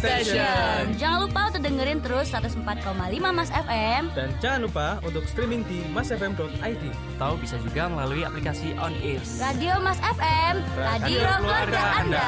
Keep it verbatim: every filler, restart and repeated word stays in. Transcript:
Station. Jangan lupa untuk dengerin terus seratus empat koma lima Mas F M. Dan jangan lupa untuk streaming di mas f m dot i d. Atau bisa juga melalui aplikasi On Air. Radio Mas F M, radio, Radio keluarga Anda.